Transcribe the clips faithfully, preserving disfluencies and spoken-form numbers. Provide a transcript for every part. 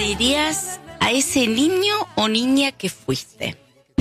dirías a ese niño o niña que fuiste?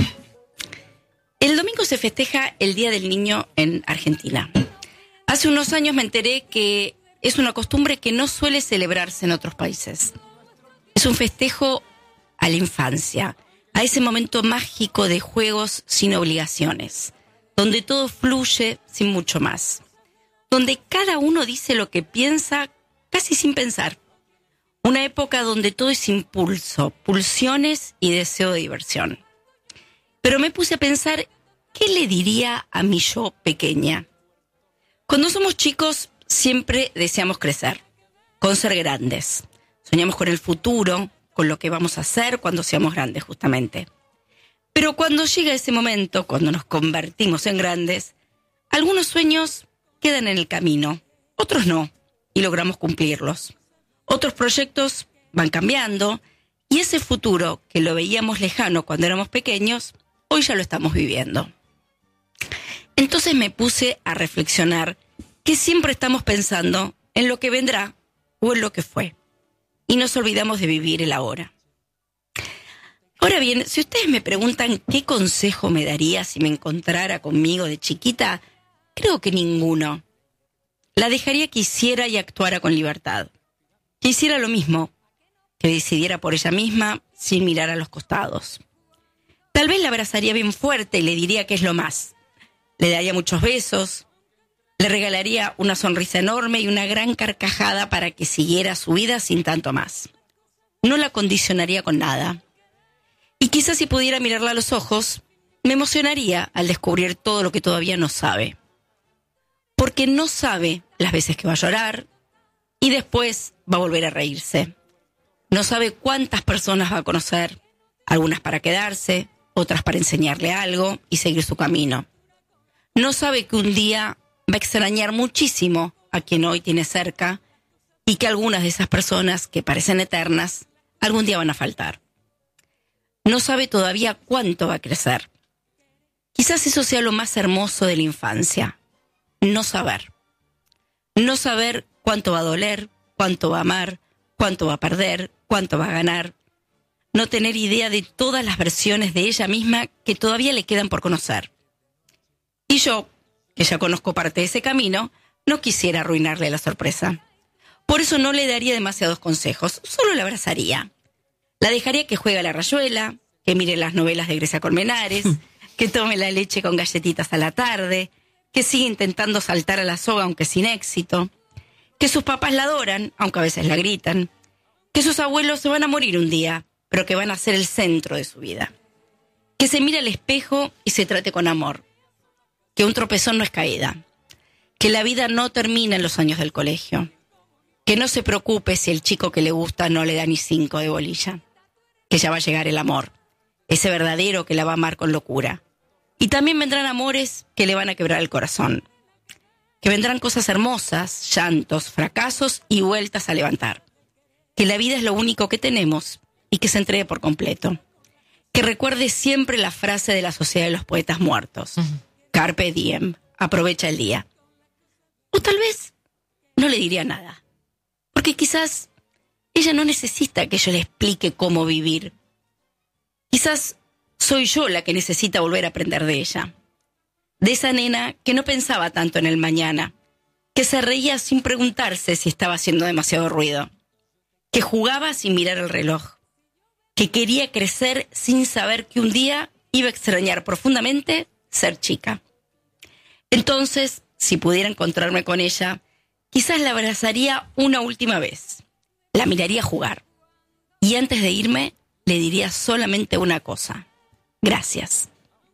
El domingo se festeja el Día del Niño en Argentina. Hace unos años me enteré que es una costumbre que no suele celebrarse en otros países. Es un festejo a la infancia, a ese momento mágico de juegos sin obligaciones, donde todo fluye sin mucho más, donde cada uno dice lo que piensa casi sin pensar. Una época donde todo es impulso, pulsiones y deseo de diversión. Pero me puse a pensar, ¿qué le diría a mi yo pequeña? Cuando somos chicos siempre deseamos crecer, con ser grandes. Soñamos con el futuro, con lo que vamos a hacer cuando seamos grandes justamente. Pero cuando llega ese momento, cuando nos convertimos en grandes, algunos sueños quedan en el camino, otros no, y logramos cumplirlos. Otros proyectos van cambiando y ese futuro que lo veíamos lejano cuando éramos pequeños, hoy ya lo estamos viviendo. Entonces me puse a reflexionar que siempre estamos pensando en lo que vendrá o en lo que fue y nos olvidamos de vivir el ahora. Ahora bien, si ustedes me preguntan qué consejo me daría si me encontrara conmigo de chiquita, creo que ninguno. La dejaría que hiciera y actuara con libertad. Que hiciera lo mismo, que decidiera por ella misma sin mirar a los costados. Tal vez la abrazaría bien fuerte y le diría que es lo más. Le daría muchos besos, le regalaría una sonrisa enorme y una gran carcajada para que siguiera su vida sin tanto más. No la condicionaría con nada. Y quizás si pudiera mirarla a los ojos, me emocionaría al descubrir todo lo que todavía no sabe. Porque no sabe las veces que va a llorar y después va a volver a reírse. No sabe cuántas personas va a conocer, algunas para quedarse, otras para enseñarle algo y seguir su camino. No sabe que un día va a extrañar muchísimo a quien hoy tiene cerca y que algunas de esas personas que parecen eternas algún día van a faltar. No sabe todavía cuánto va a crecer. Quizás eso sea lo más hermoso de la infancia. No saber. No saber cuánto va a doler, cuánto va a amar, cuánto va a perder, cuánto va a ganar. No tener idea de todas las versiones de ella misma que todavía le quedan por conocer. Y yo, que ya conozco parte de ese camino, no quisiera arruinarle la sorpresa. Por eso no le daría demasiados consejos, solo la abrazaría. La dejaría que juegue a la rayuela, que mire las novelas de Grecia Colmenares, que tome la leche con galletitas a la tarde, que siga intentando saltar a la soga aunque sin éxito, que sus papás la adoran, aunque a veces la gritan, que sus abuelos se van a morir un día, pero que van a ser el centro de su vida. Que se mire al espejo y se trate con amor. Que un tropezón no es caída. Que la vida no termina en los años del colegio. Que no se preocupe si el chico que le gusta no le da ni cinco de bolilla. Que ya va a llegar el amor. Ese verdadero que la va a amar con locura. Y también vendrán amores que le van a quebrar el corazón. Que vendrán cosas hermosas, llantos, fracasos y vueltas a levantar. Que la vida es lo único que tenemos y que se entregue por completo. Que recuerde siempre la frase de la Sociedad de los Poetas Muertos. Uh-huh. Carpe diem, aprovecha el día. O tal vez no le diría nada. Porque quizás ella no necesita que yo le explique cómo vivir. Quizás soy yo la que necesita volver a aprender de ella. De esa nena que no pensaba tanto en el mañana, que se reía sin preguntarse si estaba haciendo demasiado ruido, que jugaba sin mirar el reloj, que quería crecer sin saber que un día iba a extrañar profundamente ser chica. Entonces, si pudiera encontrarme con ella, quizás la abrazaría una última vez, la miraría jugar y antes de irme le diría solamente una cosa: gracias.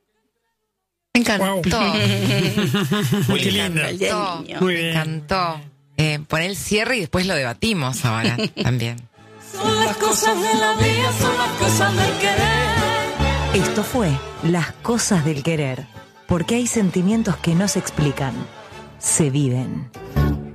Me encantó. Wow. Muy lindo. Me encantó. Muy Me bien. encantó. Eh, pon el cierre y después lo debatimos ahora también. Son las cosas de la vida, son las cosas del querer. Esto fue Las Cosas del Querer, porque hay sentimientos que no se explican, se viven.